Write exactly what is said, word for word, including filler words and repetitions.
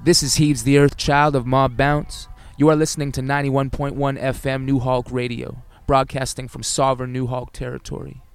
This is Heaves the Earth Child of Mob Bounce. You are listening to ninety-one point one F M New Hulk Radio, broadcasting from sovereign New Hulk territory.